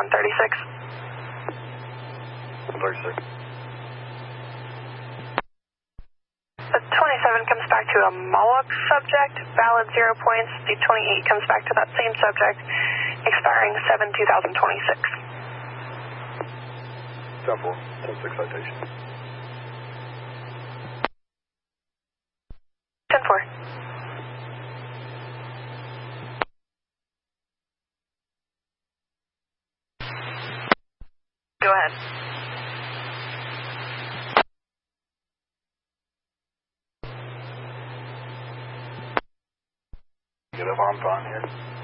136. 136. The 27 comes back to a Moloch subject, valid 0 points. The 28 comes back to that same subject, expiring 7/2026. 10-4, 10-6 citation. 10-4. Go ahead. Get up on fine here.